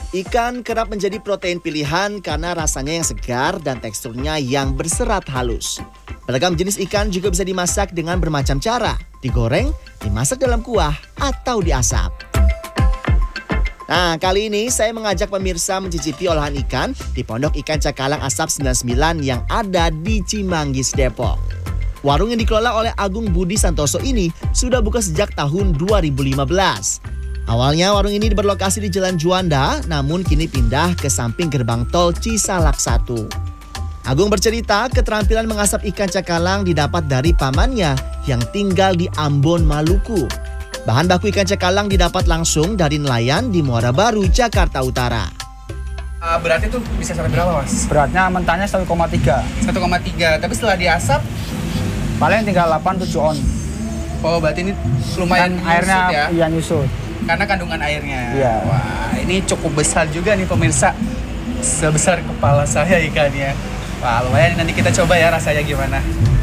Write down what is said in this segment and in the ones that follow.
Ikan kerap menjadi protein pilihan karena rasanya yang segar dan teksturnya yang berserat halus. Beragam jenis ikan juga bisa dimasak dengan bermacam cara, digoreng, dimasak dalam kuah, atau diasap. Nah, kali ini saya mengajak pemirsa mencicipi olahan ikan di Pondok Ikan Cakalang Asap 99 yang ada di Cimanggis, Depok. Warung yang dikelola oleh Agung Budi Santoso ini sudah buka sejak tahun 2015. Awalnya warung ini berlokasi di Jalan Juanda, namun kini pindah ke samping gerbang tol Cisalak 1. Agung bercerita keterampilan mengasap ikan cakalang didapat dari pamannya yang tinggal di Ambon, Maluku. Bahan baku ikan cakalang didapat langsung dari nelayan di Muara Baru, Jakarta Utara. Beratnya tuh bisa sampai berapa, Mas? Beratnya mentahnya 1,3. 1,3, tapi setelah diasap Paling tinggal 8-7 on. oh berarti ini lumayan Dan airnya nyusut ya? Iya nyusut. Karena kandungan airnya. Iya. Wah, ini cukup besar juga nih pemirsa. Sebesar kepala saya ikannya. Wah, lumayan, nanti kita coba ya rasanya gimana.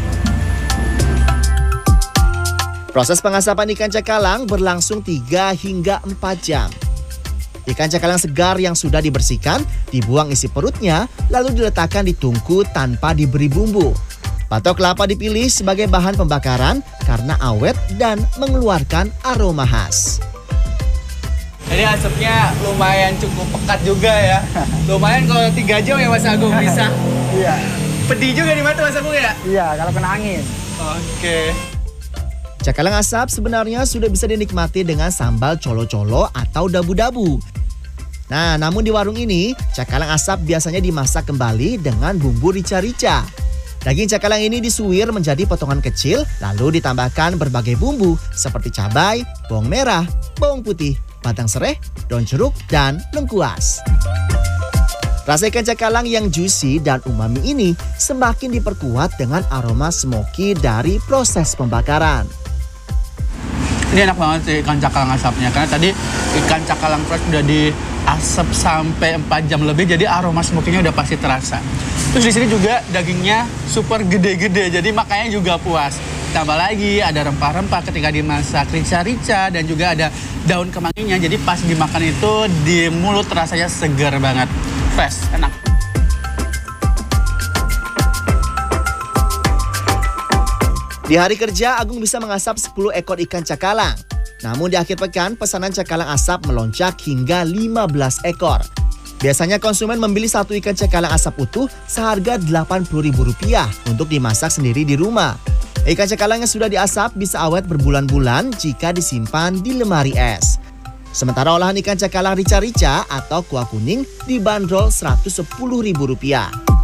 Proses pengasapan ikan cakalang berlangsung 3 hingga 4 jam. Ikan cakalang segar yang sudah dibersihkan dibuang isi perutnya lalu diletakkan di tungku tanpa diberi bumbu. Batok kelapa dipilih sebagai bahan pembakaran karena awet dan mengeluarkan aroma khas. Jadi asapnya lumayan cukup pekat juga ya. Lumayan kalau 3 jam ya Mas Agung bisa. Iya. Pedih juga di mata Mas Agung ya? Iya, kalau kena angin. Oke. Cakalang asap sebenarnya sudah bisa dinikmati dengan sambal colo-colo atau dabu-dabu. Nah, namun di warung ini, cakalang asap biasanya dimasak kembali dengan bumbu rica-rica. Daging cakalang ini disuir menjadi potongan kecil, lalu ditambahkan berbagai bumbu seperti cabai, bawang merah, bawang putih, batang serai, daun jeruk, dan lengkuas. Rasa ikan cakalang yang juicy dan umami ini semakin diperkuat dengan aroma smoky dari proses pembakaran. Ini enak banget sih ikan cakalang asapnya, karena tadi ikan cakalang fresh udah diasap sampai 4 jam lebih, jadi aroma smokinya udah pasti terasa. Terus di sini juga dagingnya super gede-gede, jadi makanya juga puas. Tambah lagi ada rempah-rempah ketika dimasak, rica-rica, dan juga ada daun kemanginya, jadi pas dimakan itu di mulut rasanya segar banget, fresh, enak. Di hari kerja, Agung bisa mengasap 10 ekor ikan cakalang. Namun di akhir pekan, pesanan cakalang asap melonjak hingga 15 ekor. Biasanya konsumen membeli 1 ikan cakalang asap utuh seharga Rp80.000 untuk dimasak sendiri di rumah. Ikan cakalang yang sudah diasap bisa awet berbulan-bulan jika disimpan di lemari es. Sementara olahan ikan cakalang rica-rica atau kuah kuning dibanderol Rp110.000.